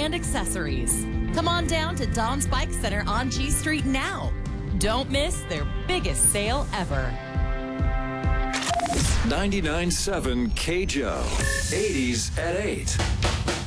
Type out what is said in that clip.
and accessories. Come on down to Don's Bike Center on G Street now. Don't miss their biggest sale ever. 99.7 KJO, 80s at 8.